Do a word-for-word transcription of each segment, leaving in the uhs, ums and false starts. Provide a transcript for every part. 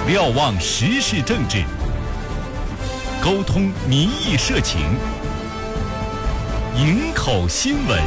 瞭望时事政治，沟通民意社情，营口新闻。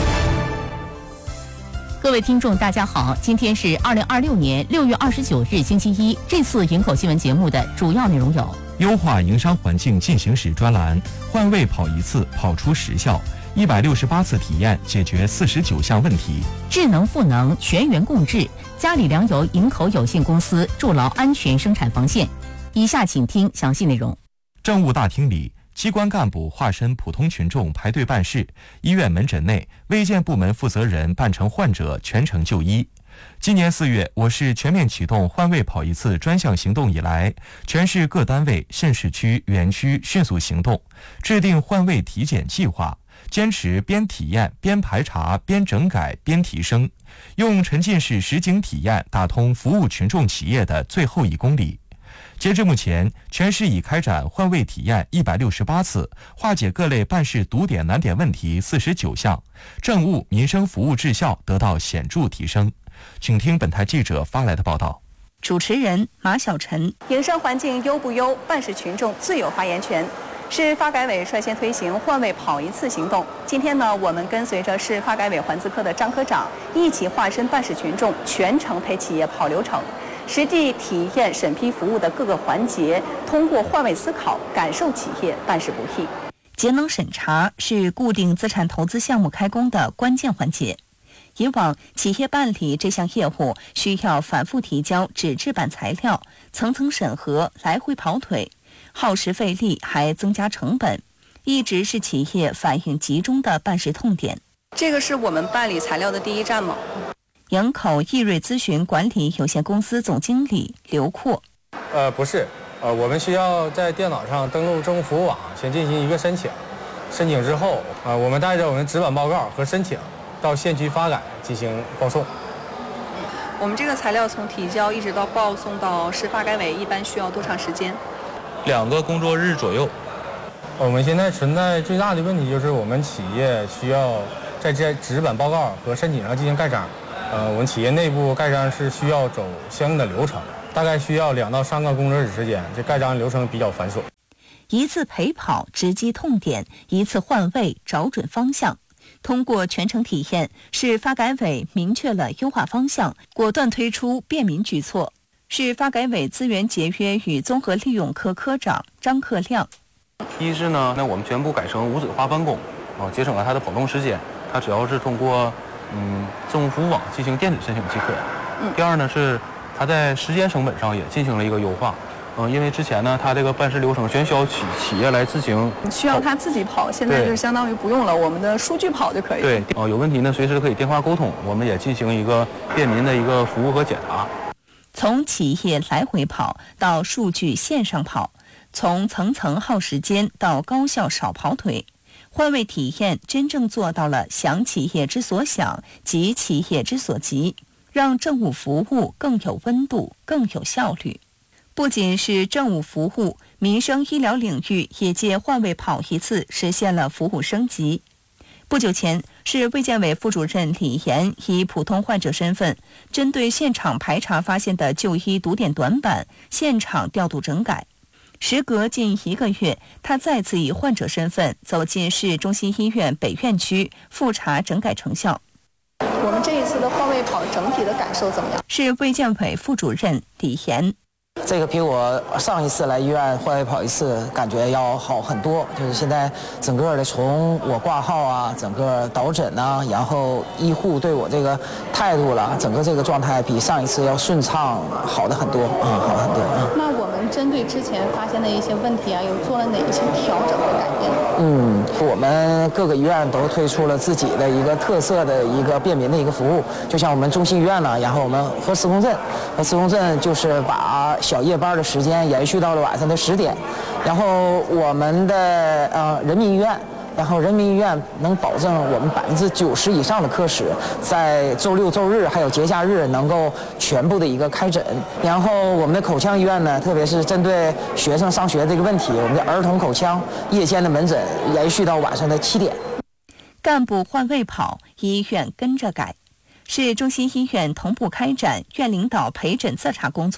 各位听众大家好，今天是二零二六年六月二十九日星期一。这次营口新闻节目的主要内容有： 优化营商环境进行时专栏，换位跑一次跑出实效，一百六十八次体验解决四十九项问题； 智能赋能全员共治，嘉里粮油营口有限公司筑牢安全生产防线。以下请听详细内容。 政务大厅里，机关干部化身普通群众排队办事，医院门诊内，卫健部门负责人扮成患者全程就医。今年四月，我市全面启动换位跑一次专项行动以来，全市各单位、县市区、园区迅速行动，制定换位体检计划，坚持边体验边排查边整改边提升，用沉浸式实景体验打通服务群众企业的最后一公里。截至目前，全市已开展换位体验一百六十八次，化解各类办事堵点难点问题四十九项，政务民生服务质效得到显著提升。请听本台记者发来的报道。 主持人马晓晨。 营商环境优不优，办事群众最有发言权。市发改委率先推行换位跑一次行动。今天呢，我们跟随着市发改委环资科的张科长一起化身办事群众，全程陪企业跑流程，实际体验审批服务的各个环节，通过换位思考，感受企业办事不易。 节能审查是固定资产投资项目开工的关键环节。以往企业办理这项业务需要反复提交纸质版材料，层层审核，来回跑腿，耗时费力，还增加成本，一直是企业反映集中的办事痛点。 这个是我们办理材料的第一站吗？ 营口易瑞咨询管理有限公司总经理刘阔。 呃，不是，呃，我们需要在电脑上登录政务服务网，先进行一个申请，申请之后，呃，我们带着我们纸本报告和申请到县区发改进行报送。 我们这个材料从提交一直到报送到市发改委，一般需要多长时间？ 两个工作日左右。 我们现在存在最大的问题就是我们企业需要在这纸本报告和申请上进行盖章。呃，我们企业内部盖章是需要走相应的流程，大概需要两到三个工作日时间，这盖章流程比较繁琐。 一次陪跑直击痛点，一次换位找准方向。通过全程体验，市发改委明确了优化方向，果断推出便民举措。市发改委资源节约与综合利用科科长张克亮。 一是呢，那我们全部改成无纸化办公，啊，节省了它的跑动时间。它只要是通过嗯政务服务网进行电子申请即可。 嗯。 第二呢是它在时间成本上也进行了一个优化。嗯，因为之前呢，它这个办事流程全需要企企业来自行， 需要他自己跑，现在就相当于不用了，我们的数据跑就可以。 对，哦、呃，有问题呢，随时可以电话沟通，我们也进行一个便民的一个服务和解答。 从企业来回跑到数据线上跑，从层层耗时间到高效少跑腿，换位体验真正做到了想企业之所想，急企业之所急，让政务服务更有温度，更有效率。不仅是政务服务，民生医疗领域也借换位跑一次实现了服务升级。不久前，市卫健委副主任李岩以普通患者身份，针对现场排查发现的就医堵点短板，现场调度整改。时隔近一个月，他再次以患者身份走进市中心医院北院区，复查整改成效。 我们这一次的换位跑整体的感受怎么样？ 市卫健委副主任李岩。 这个比我上一次来医院换位跑一次感觉要好很多，就是现在整个的从我挂号啊，整个导诊啊，然后医护对我这个态度了，整个这个状态比上一次要顺畅好的很多，嗯，好很多。嗯、 那我们针对之前发现的一些问题啊，有做了哪一些调整和改变？ 嗯，我们各个医院都推出了自己的一个特色的一个便民的一个服务，就像我们中心医院呢，然后我们核磁共振，核磁共振就是把小夜班的时间延续到了晚上的十点，然后我们的呃人民医院，然后人民医院能保证我们百分之九十以上的科室在周六周日还有节假日能够全部的一个开诊。然后我们的口腔医院呢，特别是针对学生上学这个问题，我们的儿童口腔夜间的门诊延续到晚上的七点。 干部换位跑，医院跟着改。市中心医院同步开展院领导陪诊自查工作。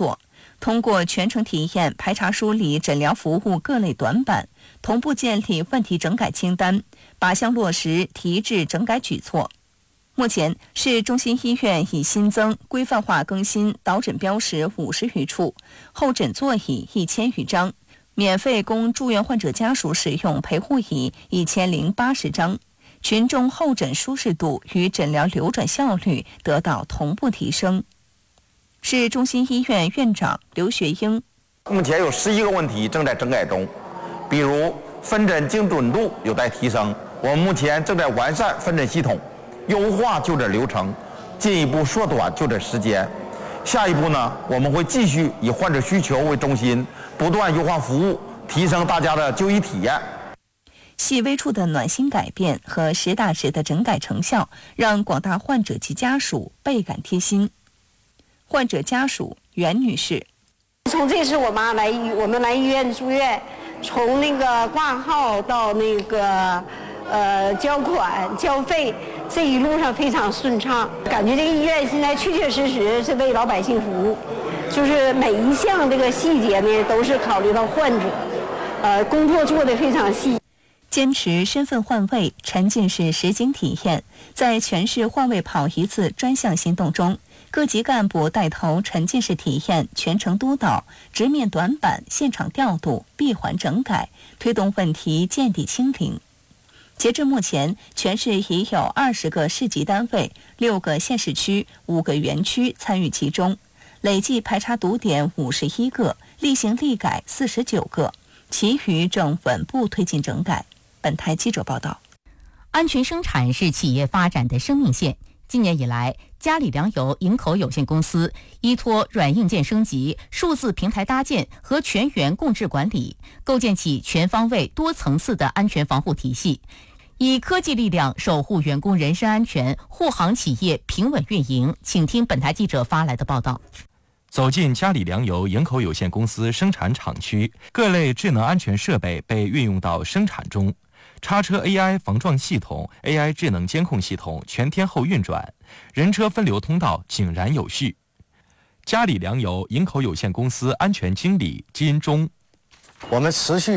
通过全程体验排查梳理诊疗服务各类短板，同步建立问题整改清单，靶向落实提质整改举措。目前，市中心医院已新增规范化更新导诊标识五十余处，候诊座椅一千余张，免费供住院患者家属使用陪护椅一千零八十张，群众候诊舒适度与诊疗流转效率得到同步提升。市中心医院院长刘学英， 目前有十一个问题正在整改中，比如分诊精准度有待提升，我们目前正在完善分诊系统，优化就诊流程，进一步缩短就诊时间。下一步呢，我们会继续以患者需求为中心，不断优化服务，提升大家的就医体验。 细微处的暖心改变和实打实的整改成效，让广大患者及家属倍感贴心。患者家属袁女士， 从这次我妈来医，我们来医院住院，从那个挂号到那个呃交款交费，这一路上非常顺畅，感觉这个医院现在确确实实是为老百姓服务，就是每一项这个细节呢都是考虑到患者，呃，工作做得非常细。 坚持身份换位、沉浸式实景体验，在全市换位跑一次专项行动中，各级干部带头沉浸式体验全程督导，直面短板，现场调度，闭环整改，推动问题见底清零。截至目前，全市已有二十个市级单位、六个县市区、五个园区参与其中，累计排查堵点五十一个，例行例改四十九个，其余正稳步推进整改。本台记者报道。 安全生产是企业发展的生命线。今年以来，嘉里粮油营口有限公司依托软硬件升级、数字平台搭建和全员共治管理，构建起全方位、多层次的安全防护体系，以科技力量守护员工人身安全，护航企业平稳运营。请听本台记者发来的报道。 走进嘉里粮油营口有限公司生产厂区，各类智能安全设备被运用到生产中。叉车 A I 防撞系统、A I 智能监控系统全天候运转，人车分流通道井然有序。嘉里粮油营口有限公司安全经理金忠， 我们持续